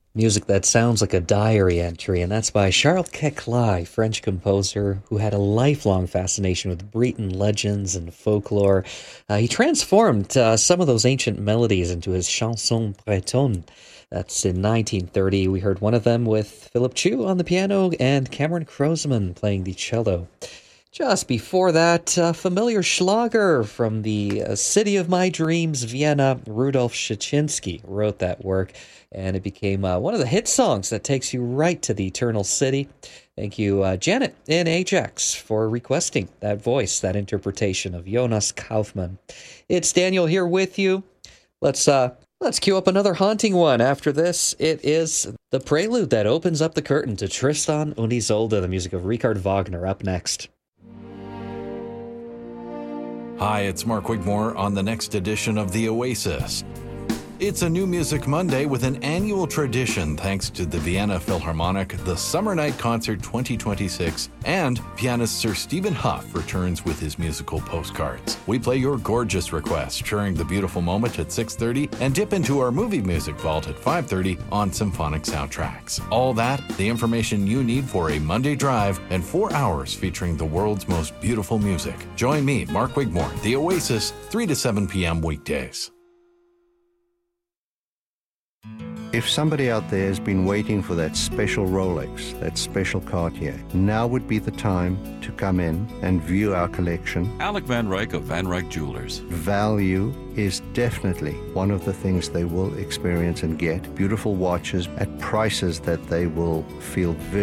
Music that sounds like a diary entry, and that's by Charles Kekli, French composer who had a lifelong fascination with Breton legends and folklore. He transformed some of those ancient melodies into his chansons bretonnes. That's in 1930. We heard one of them with Philip Chu on the piano and Cameron Crozeman playing the cello. Just before that, familiar Schlager from the city of my dreams, Vienna. Rudolf Szczecinski wrote that work, and it became one of the hit songs that takes you right to the Eternal City. Thank you, Janet in Ajax, for requesting that voice, that interpretation of Jonas Kaufmann. It's Daniel here with you. Let's cue up another haunting one. After this, it is the prelude that opens up the curtain to Tristan und Isolde, the music of Richard Wagner, up next. Hi, it's Mark Wigmore on the next edition of The Oasis. It's a New Music Monday with an annual tradition thanks to the Vienna Philharmonic, the Summer Night Concert 2026, and pianist Sir Stephen Huff returns with his musical postcards. We play your gorgeous requests during the beautiful moment at 6:30 and dip into our movie music vault at 5:30 on symphonic soundtracks. All that, the information you need for a Monday drive, and 4 hours featuring the world's most beautiful music. Join me, Mark Wigmore, The Oasis, 3 to 7 p.m. weekdays. If somebody out there has been waiting for that special Rolex, that special Cartier, now would be the time to come in and view our collection. Alec Van Ryk of Van Ryk Jewelers. Value is definitely one of the things they will experience and get. Beautiful watches at prices that they will feel very